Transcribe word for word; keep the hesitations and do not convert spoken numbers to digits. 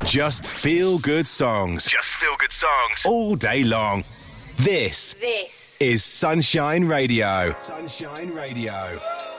Just feel good songs. Just feel good songs. All day long. This. This is Sunshine Radio. Sunshine Radio.